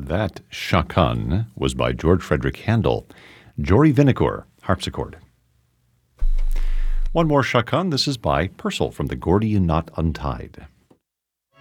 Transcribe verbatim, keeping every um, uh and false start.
That Chaconne was by George Frederick Handel. Jory Vinecourt, harpsichord. One more Chaconne. This is by Purcell from the Gordian Knot Untied.